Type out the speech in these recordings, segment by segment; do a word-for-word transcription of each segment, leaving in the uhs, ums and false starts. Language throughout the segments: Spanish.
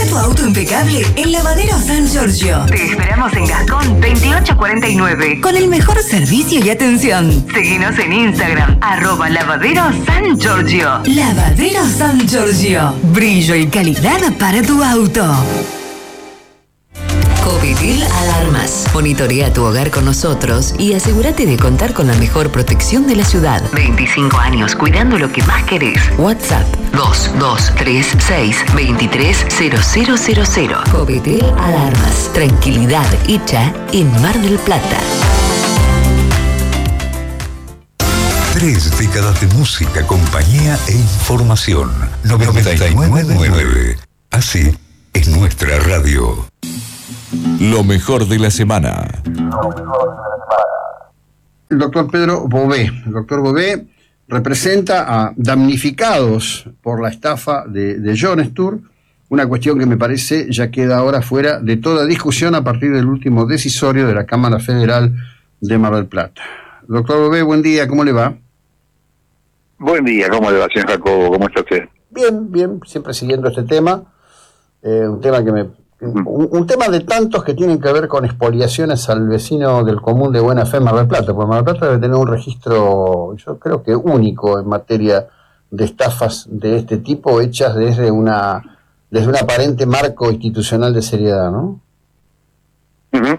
tu auto impecable en Lavadero San Giorgio. Te esperamos en Gascón veintiocho cuarenta y nueve con el mejor servicio y atención. Seguinos en Instagram, arroba Lavadero San Giorgio. Lavadero San Giorgio. Brillo y calidad para tu auto. Covitil Alarmas. Monitorea tu hogar con nosotros y asegúrate de contar con la mejor protección de la ciudad. veinticinco años cuidando lo que más querés. WhatsApp dos dos tres seis dos tres cero cero cero cero. Covitil Alarmas. Tranquilidad hecha en Mar del Plata. Tres décadas de música, compañía e información. noventa y nueve punto nueve. Así es nuestra radio. Lo mejor de la semana. El doctor Pedro Bové. El doctor Bové representa a damnificados por la estafa de, de Jonestur, una cuestión que me parece ya queda ahora fuera de toda discusión a partir del último decisorio de la Cámara Federal de Mar del Plata. Doctor Bové, buen día, ¿cómo le va? Buen día, ¿cómo le va, señor Jacobo? ¿Cómo está usted? Bien, bien, siempre siguiendo este tema, eh, un tema que me... Un, un tema de tantos que tienen que ver con expoliaciones al vecino del común de buena fe Mar del Plata, porque Mar del Plata debe tener un registro, yo creo que único en materia de estafas de este tipo hechas desde una desde un aparente marco institucional de seriedad, ¿no? Uh-huh.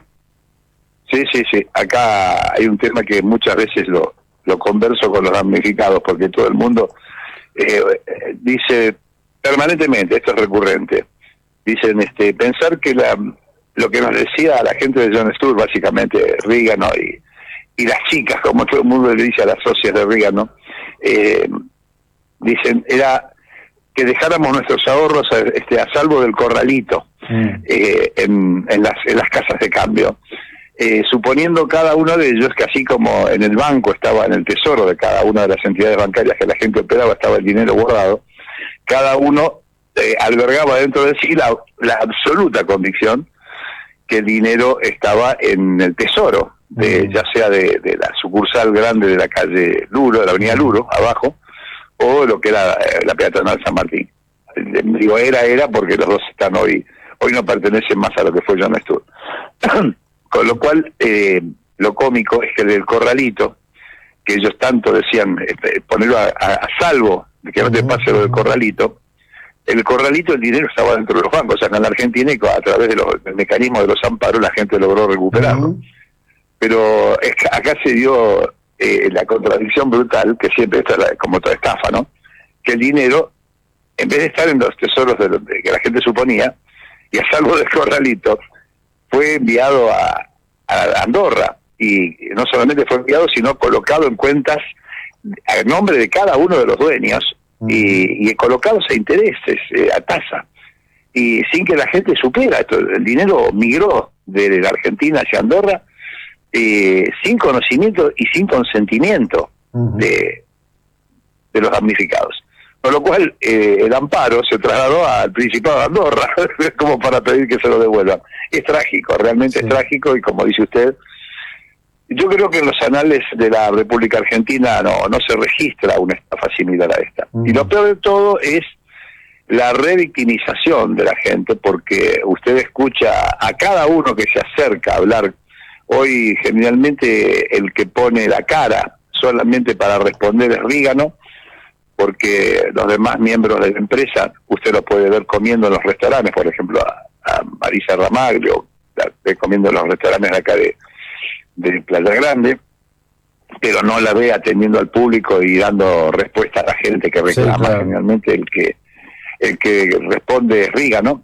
Sí, sí, sí. Acá hay un tema que muchas veces lo, lo converso con los damnificados, porque todo el mundo eh, dice permanentemente, esto es recurrente, dicen, este, pensar que la, lo que nos decía la gente de Jonestur, básicamente Reagan, ¿no? y, y las chicas, como todo el mundo le dice a las socias de Reagan, ¿no? eh, dicen, era que dejáramos nuestros ahorros a, este, a salvo del corralito mm. eh, en, en, las, en las casas de cambio, eh, suponiendo cada uno de ellos que así como en el banco estaba, en el tesoro de cada una de las entidades bancarias que la gente operaba, estaba el dinero guardado, cada uno Eh, albergaba dentro de sí la, la absoluta convicción que el dinero estaba en el tesoro, de, mm. ya sea de, de la sucursal grande de la calle Luro, de la avenida Luro, abajo, o lo que era eh, la peatonal San Martín. Digo, era, era, porque los dos están hoy, hoy no pertenecen más a lo que fue Jonestur. Con lo cual, eh, lo cómico es que del corralito, que ellos tanto decían, eh, ponerlo a, a, a salvo, de que no te pase lo del corralito, el corralito, el dinero estaba dentro de los bancos. O sea, en la Argentina, a través de los, del mecanismo de los amparos, la gente logró recuperarlo. Uh-huh. Pero es que acá se dio eh, la contradicción brutal, que siempre está la, como toda estafa, ¿no? Que el dinero, en vez de estar en los tesoros de, los, de que la gente suponía, y a salvo del corralito, fue enviado a, a Andorra. Y no solamente fue enviado, sino colocado en cuentas a nombre de cada uno de los dueños, Y, y colocados a intereses, eh, a tasa, y sin que la gente supiera. Esto, el dinero migró de la Argentina hacia Andorra eh, sin conocimiento y sin consentimiento uh-huh. de, de los damnificados. Con lo cual eh, el amparo se trasladó al Principado de Andorra como para pedir que se lo devuelvan. Es trágico, realmente sí. Es trágico, y como dice usted, yo creo que en los anales de la República Argentina no, no se registra una estafa similar a esta. Mm. Y lo peor de todo es la revictimización de la gente, porque usted escucha a cada uno que se acerca a hablar. Hoy generalmente el que pone la cara solamente para responder es Reagan, porque los demás miembros de la empresa usted lo puede ver comiendo en los restaurantes, por ejemplo a, a Marisa Ramaglio, la ve comiendo en los restaurantes de acá de de Playa Grande, pero no la ve atendiendo al público y dando respuesta a la gente que reclama. Sí, claro. Generalmente el que el que responde es Reagan, ¿no?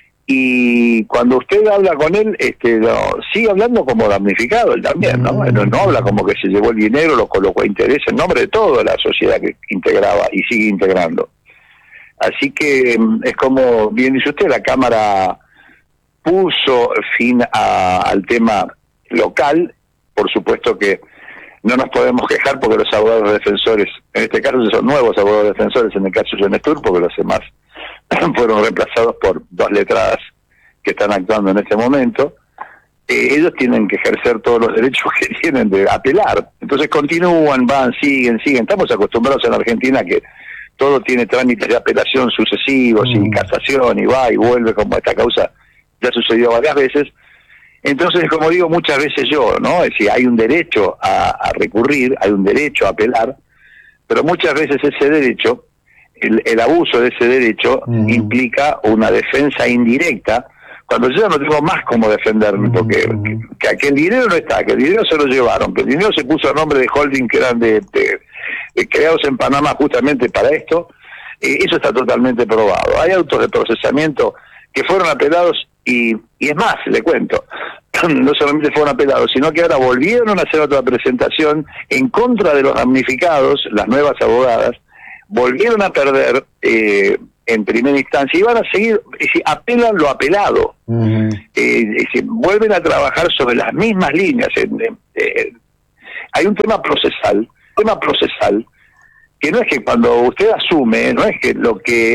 Y cuando usted habla con él, este no, sigue hablando como damnificado él también, ¿no? Mm. No, no habla como que se llevó el dinero, lo colocó a interés en nombre de toda la sociedad que integraba y sigue integrando. Así que es como bien dice usted, la Cámara puso fin a, al tema local. Por supuesto que no nos podemos quejar porque los abogados defensores, en este caso son nuevos abogados defensores, en el caso de Jonestur, porque los demás fueron reemplazados por dos letradas que están actuando en este momento, eh, ellos tienen que ejercer todos los derechos que tienen de apelar. Entonces continúan, van, siguen, siguen. Estamos acostumbrados en Argentina que todo tiene trámites de apelación sucesivos mm. y casación y va y vuelve, como esta causa ya sucedió varias veces. Entonces, como digo muchas veces yo, ¿no? Es decir, hay un derecho a, a recurrir, hay un derecho a apelar, pero muchas veces ese derecho, el, el abuso de ese derecho mm. implica una defensa indirecta, cuando yo ya no tengo más cómo defenderme, porque mm. que, que, que el dinero no está, que el dinero se lo llevaron, que el dinero se puso a nombre de holding que eran de, de, de creados en Panamá justamente para esto, eh, eso está totalmente probado. Hay autos de procesamiento que fueron apelados y, y es más, le cuento, no solamente fueron apelados, sino que ahora volvieron a hacer otra presentación en contra de los damnificados, las nuevas abogadas, volvieron a perder eh, en primera instancia y van a seguir, es decir, apelan lo apelado, uh-huh. eh, es decir, vuelven a trabajar sobre las mismas líneas. Eh, eh, hay un tema procesal, tema procesal, que no es que cuando usted asume, no es que lo que